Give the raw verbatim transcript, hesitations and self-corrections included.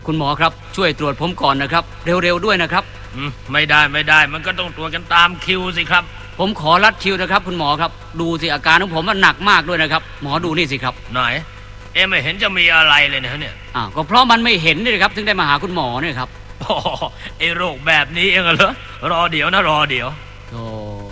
คุณหมอครับช่วยตรวจผมก่อนนะครับเร็วๆด้วยนะครับอืมไม่ได้ไม่ได้มันก็ต้องตรวจกันตามคิวสิครับผมขอรัดคิวนะครับคุณหมอครับดูสิอาการของผมมันหนักมากด้วยนะครับหมอดูนี่สิครับไหนเอ๊ะไม่เห็นจะมีอะไรเลยนะเนี่ยอ้าวก็เพราะมันไม่เห็นนี่ครับถึงได้มาหาคุณหมอเนี่ยครับอ๋อไอ้โรคแบบนี้เองเหรอรอเดี๋ยวนะรอเดี๋ยว